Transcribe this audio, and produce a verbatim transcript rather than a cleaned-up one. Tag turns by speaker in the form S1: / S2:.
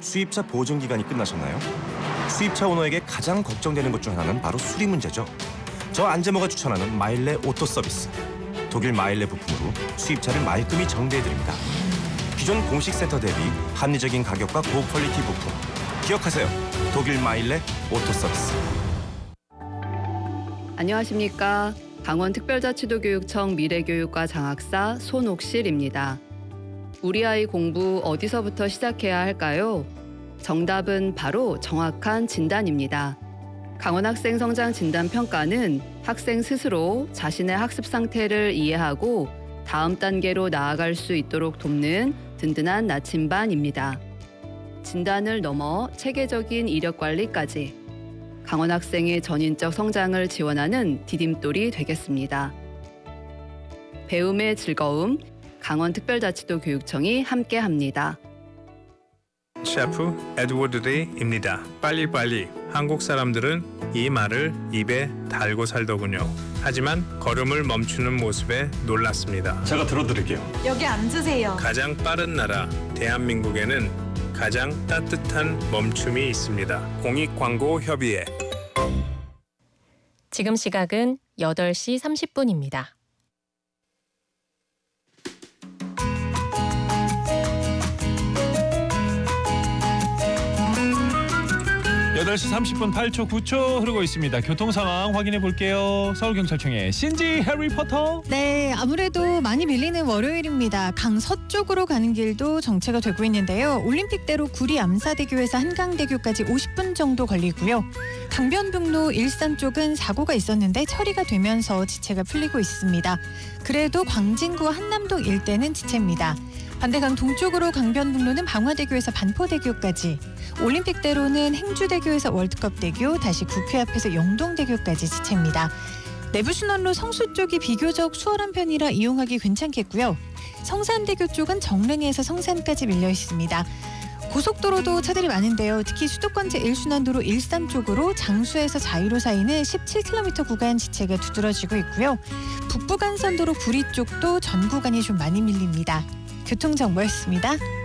S1: 수입차 보증 기간이 끝나셨나요? 수입차 오너에게 가장 걱정되는 것 중 하나는 바로 수리 문제죠. 저 안재모가 추천하는 마일레 오토 서비스. 독일 마일레 부품으로 수입차를 말끔히 정비해드립니다. 기존 공식 센터 대비 합리적인 가격과 고퀄리티 부품. 기억하세요. 독일 마일레 오토 서비스.
S2: 안녕하십니까. 강원특별자치도교육청 미래교육과 장학사 손옥실입니다. 우리 아이 공부 어디서부터 시작해야 할까요? 정답은 바로 정확한 진단입니다. 강원학생 성장 진단 평가는 학생 스스로 자신의 학습 상태를 이해하고 다음 단계로 나아갈 수 있도록 돕는 든든한 나침반입니다. 진단을 넘어 체계적인 이력 관리까지 강원 학생의 전인적 성장을 지원하는 디딤돌이 되겠습니다. 배움의 즐거움, 강원특별자치도 교육청이 함께합니다.
S3: 셰프 에드워드 데이입니다. 빨리빨리. 한국 사람들은 이 말을 입에 달고 살더군요. 하지만 걸음을 멈추는 모습에 놀랐습니다.
S4: 제가 들어드릴게요.
S5: 여기 앉으세요.
S3: 가장 빠른 나라 대한민국에는 가장 따뜻한 멈춤이 있습니다. 공익광고협의회.
S6: 지금 시각은 여덟 시 삼십 분입니다.
S4: 여덟 시 삼십 분 팔 초 구 초 흐르고 있습니다. 교통 상황 확인해 볼게요. 서울경찰청의 신지 해리포터.
S5: 네, 아무래도 많이 밀리는 월요일입니다. 강서쪽으로 가는 길도 정체가 되고 있는데요. 올림픽대로 구리 암사대교에서 한강대교까지 오십 분 정도 걸리고요. 강변북로 일산 쪽은 사고가 있었는데 처리가 되면서 지체가 풀리고 있습니다. 그래도 광진구 한남동 일대는 지체입니다. 반대 강 동쪽으로 강변북로는 방화대교에서 반포대교까지, 올림픽대로는 행주대교에서 월드컵대교, 다시 국회 앞에서 영동대교까지 지체입니다. 내부순환로 성수 쪽이 비교적 수월한 편이라 이용하기 괜찮겠고요. 성산대교 쪽은 정릉에서 성산까지 밀려 있습니다. 고속도로도 차들이 많은데요. 특히 수도권 제일 순환도로 일산 쪽으로 장수에서 자유로 사이는 십칠 킬로미터 구간 지체가 두드러지고 있고요. 북부간선도로 구리 쪽도 전 구간이 좀 많이 밀립니다. 교통정보였습니다.